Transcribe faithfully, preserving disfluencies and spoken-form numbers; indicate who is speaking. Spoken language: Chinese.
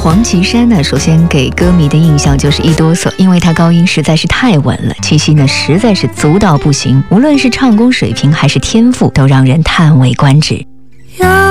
Speaker 1: 黄绮珊呢，首先给歌迷的印象就是一哆嗦，因为她高音实在是太稳了，气息呢实在是足到不行，无论是唱功水平还是天赋，都让人叹为观止。